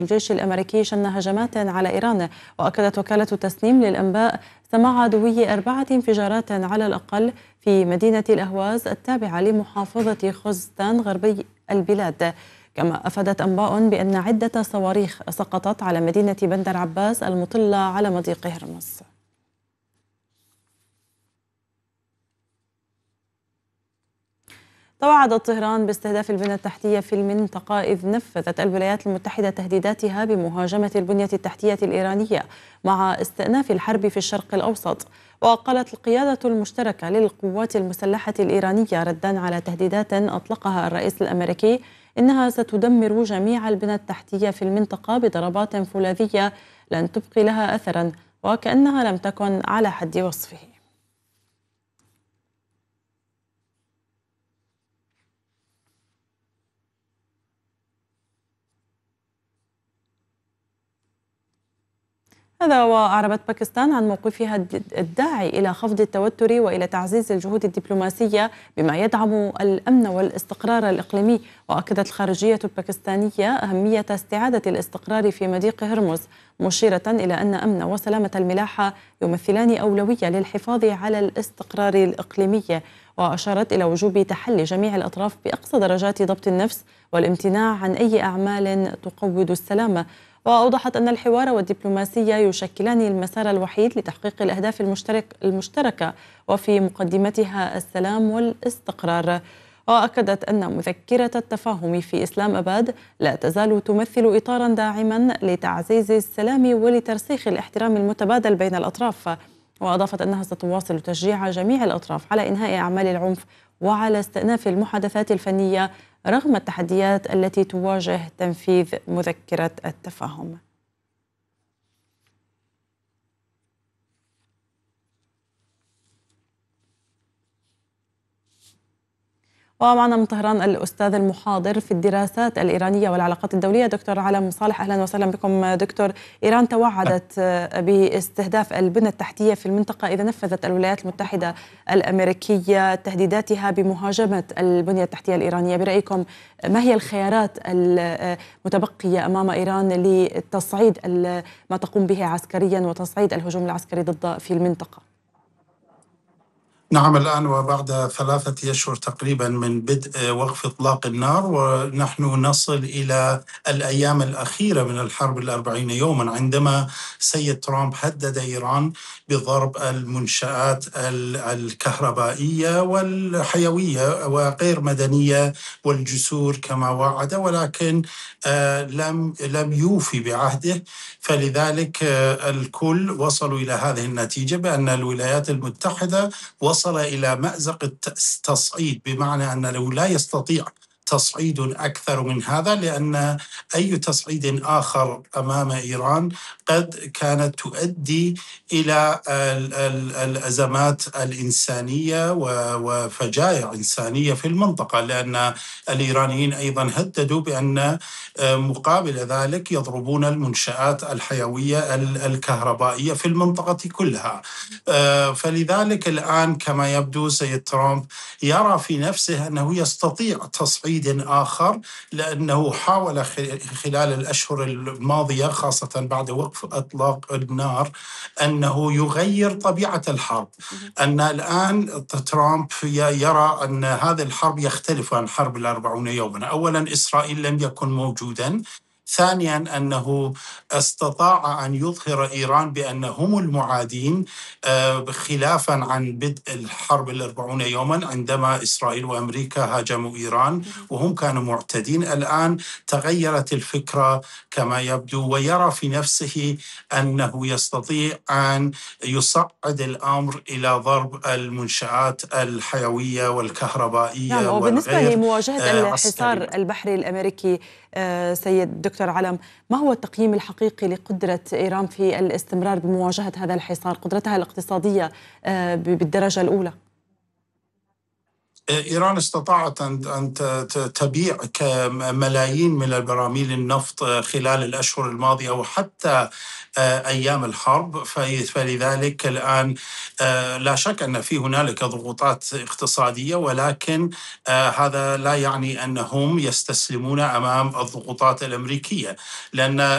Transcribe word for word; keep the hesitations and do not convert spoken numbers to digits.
الجيش الأمريكي شن هجمات على إيران. وأكدت وكالة تسنيم للأنباء سماع دوي أربعة انفجارات على الأقل في مدينة الأهواز التابعة لمحافظة خوزستان غربي البلاد. كما أفادت أنباء بأن عدة صواريخ سقطت على مدينة بندر عباس المطلة على مضيق هرمز. توعدت طهران باستهداف البنى التحتية في المنطقة، إذ نفذت الولايات المتحدة تهديداتها بمهاجمة البنية التحتية الإيرانية مع استئناف الحرب في الشرق الأوسط. وقالت القيادة المشتركة للقوات المسلحة الإيرانية ردا على تهديدات أطلقها الرئيس الأمريكي إنها ستدمر جميع البنى التحتية في المنطقة بضربات فولاذية لن تبقي لها أثرا، وكأنها لم تكن على حد وصفه. هذا وأعربت باكستان عن موقفها الداعي إلى خفض التوتر وإلى تعزيز الجهود الدبلوماسية بما يدعم الأمن والاستقرار الإقليمي. وأكدت الخارجية الباكستانية أهمية استعادة الاستقرار في مضيق هرمز، مشيرة إلى أن أمن وسلامة الملاحة يمثلان أولوية للحفاظ على الاستقرار الإقليمي. وأشارت إلى وجوب تحلي جميع الأطراف بأقصى درجات ضبط النفس والامتناع عن أي أعمال تقوض السلام. وأوضحت أن الحوار والدبلوماسية يشكلان المسار الوحيد لتحقيق الأهداف المشترك المشتركة وفي مقدمتها السلام والاستقرار. وأكدت أن مذكرة التفاهم في إسلام أباد لا تزال تمثل إطارا داعما لتعزيز السلام ولترسيخ الاحترام المتبادل بين الأطراف. وأضافت أنها ستواصل تشجيع جميع الأطراف على إنهاء أعمال العنف وعلى استئناف المحادثات الفنية رغم التحديات التي تواجه تنفيذ مذكرة التفاهم. ومعنا من طهران الأستاذ المحاضر في الدراسات الإيرانية والعلاقات الدولية دكتور علم صالح. أهلا وسهلا بكم دكتور. إيران توعدت باستهداف البنى التحتية في المنطقة إذا نفذت الولايات المتحدة الأمريكية تهديداتها بمهاجمة البنية التحتية الإيرانية. برأيكم ما هي الخيارات المتبقية أمام إيران لتصعيد ما تقوم به عسكريا وتصعيد الهجوم العسكري ضد في المنطقة؟ نعم، الآن وبعد ثلاثة أشهر تقريبا من بدء وقف إطلاق النار، ونحن نصل إلى الأيام الأخيرة من الحرب الأربعين يوما، عندما سيد ترامب هدد إيران بضرب المنشآت الكهربائية والحيوية وغير مدنية والجسور كما وعد، ولكن لم لم يوفي بعهده. فلذلك الكل وصلوا إلى هذه النتيجة بأن الولايات المتحدة وصل إلى مأزق التصعيد، بمعنى أنه لا يستطيع تصعيد أكثر من هذا، لأن أي تصعيد آخر أمام إيران قد كانت تؤدي إلى الأزمات الإنسانية وفجائع إنسانية في المنطقة، لأن الإيرانيين أيضا هددوا بأن مقابل ذلك يضربون المنشآت الحيوية الكهربائية في المنطقة كلها. فلذلك الآن كما يبدو سيد ترامب يرى في نفسه أنه يستطيع تصعيد آخر، لأنه حاول خلال الأشهر الماضية خاصة بعد وقف إطلاق النار أنه يغير طبيعة الحرب. أن الآن ترامب يرى أن هذه الحرب يختلف عن حرب الأربعون يوما. أولا إسرائيل لم يكن موجودا، ثانيا أنه استطاع أن يظهر إيران بأنهم المعادين، خلافا عن بدء الحرب الأربعون يوما عندما إسرائيل وأمريكا هاجموا إيران وهم كانوا معتدين. الآن تغيرت الفكرة كما يبدو، ويرى في نفسه أنه يستطيع أن يصعد الأمر إلى ضرب المنشآت الحيوية والكهربائية. نعم، وبالنسبة لمواجهة الحصار البحري الأمريكي سيد دكتور علم، ما هو التقييم الحقيقي لقدرة إيران في الاستمرار بمواجهة هذا الحصار، قدرتها الاقتصادية بالدرجة الأولى؟ إيران استطاعت أن تبيع ملايين من البراميل النفط خلال الأشهر الماضية وحتى أيام الحرب، فلذلك الآن لا شك أن في هنالك ضغوطات اقتصادية، ولكن هذا لا يعني أنهم يستسلمون أمام الضغوطات الأمريكية، لأن